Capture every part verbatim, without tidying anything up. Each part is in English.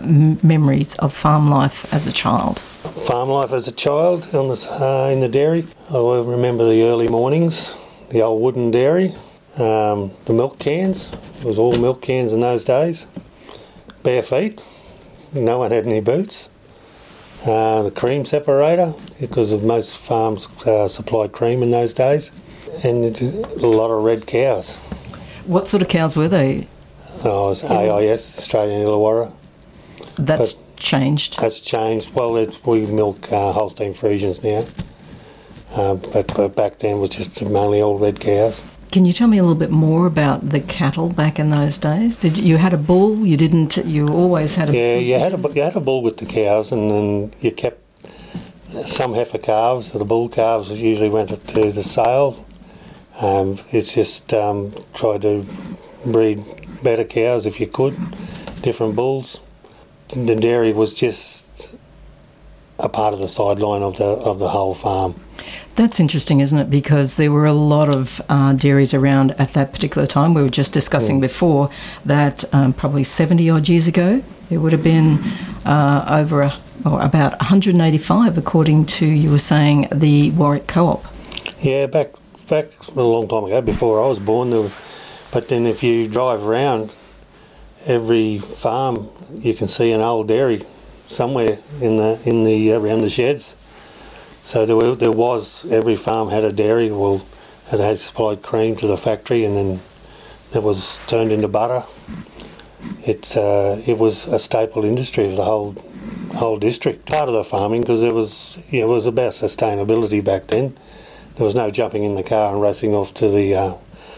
m- memories of farm life as a child? Farm life as a child on this, uh, in the dairy. I remember the early mornings, the old wooden dairy, um, the milk cans. It was all milk cans in those days. Bare feet. No one had any boots. Uh, the cream separator, because of most farms uh, supplied cream in those days. And a lot of red cows. What sort of cows were they? Oh, it was A I S, Australian Illawarra. That's but changed? That's changed. Well, it's, we milk uh, Holstein Friesians now. Uh, but, but back then it was just mainly all red cows. Can you tell me a little bit more about the cattle back in those days? Did you, you had a bull? You didn't. You always had a. Yeah, you had a you had a bull with the cows, and then you kept some heifer calves. The bull calves usually went to the sale. Um, it's just um, try to breed better cows if you could, different bulls. The dairy was just a part of the sideline of the of the whole farm. That's interesting, isn't it? Because there were a lot of uh, dairies around at that particular time. We were just discussing mm. before that um, probably seventy odd years ago, there would have been uh, over a, or about one hundred eighty-five, according to, you were saying, the Warwick Co-op. Yeah, back back a long time ago, before I was born. There were, but then if you drive around every farm, you can see an old dairy somewhere in the in the around the sheds. So there, were, there was, every farm had a dairy. Well, it had supplied cream to the factory, and then that was turned into butter. It's uh, it was a staple industry of the whole whole district. Part of the farming, because it was you know, it was about sustainability back then. There was no jumping in the car and racing off to the uh,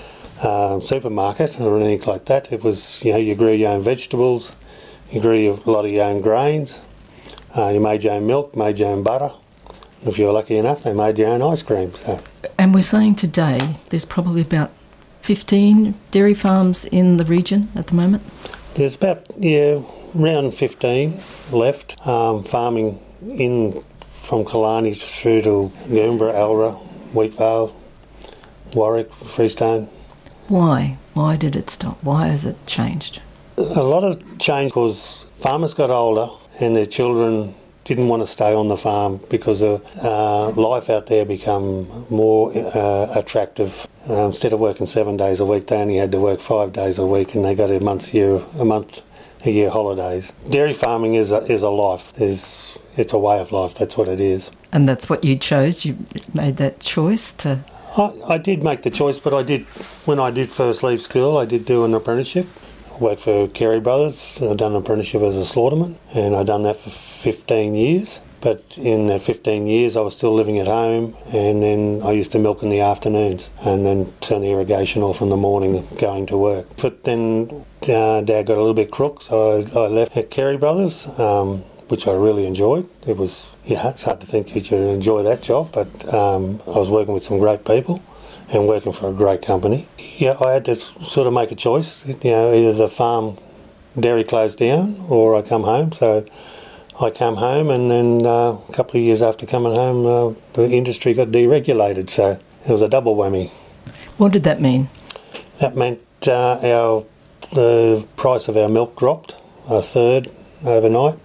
uh, supermarket or anything like that. It was, you know, you grew your own vegetables, you grew a lot of your own grains, uh, you made your own milk, made your own butter. If you were lucky enough, they made their own ice cream. So. And we're saying today there's probably about fifteen dairy farms in the region at the moment? There's about, yeah, around fifteen left, um, farming in from Killarney through to Goombra, Elra, Wheatvale, Warwick, Freestone. Why? Why did it stop? Why has it changed? A lot of change because farmers got older and their children didn't want to stay on the farm because uh, uh, life out there become more uh, attractive. Uh, instead of working seven days a week, they only had to work five days a week, and they got a month, year, a month, a year holidays. Dairy farming is a, is a life. There's, it's a way of life. That's what it is. And that's what you chose. You made that choice to. I, I did make the choice, but I did when I did first leave school. I did do an apprenticeship. Worked for Carey Brothers. I'd done an apprenticeship as a slaughterman, and I'd done that for fifteen years. But in that fifteen years, I was still living at home, and then I used to milk in the afternoons, and then turn the irrigation off in the morning going to work. But then uh, Dad got a little bit crook, so I, I left at Carey Brothers, um, which I really enjoyed. It was, yeah, it's hard to think that you enjoy that job, but um, I was working with some great people and working for a great company. Yeah, I had to sort of make a choice. You know, either the farm dairy closed down or I come home. So I came home, and then uh, a couple of years after coming home, uh, the industry got deregulated. So it was a double whammy. What did that mean? That meant uh, our the price of our milk dropped a third overnight.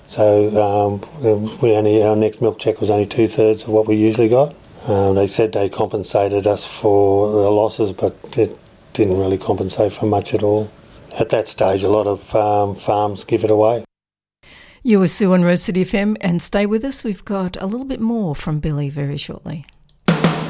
So um, we only our next milk check was only two thirds of what we usually got. Uh, they said they compensated us for the losses, but it didn't really compensate for much at all. At that stage, a lot of um, farms give it away. You are Sue on Rose City F M, and stay with us. We've got a little bit more from Billy very shortly.